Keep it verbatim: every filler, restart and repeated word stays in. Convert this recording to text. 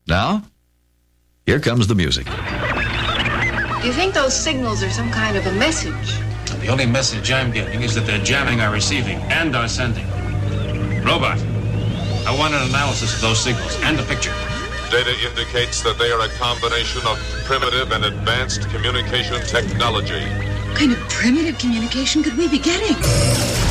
Now, here comes the music. Do you think those signals are some kind of a message? The only message I'm getting is that they're jamming our receiving and our sending. Robot, I want an analysis of those signals and a picture. Data indicates that they are a combination of primitive and advanced communication technology. What kind of primitive communication could we be getting?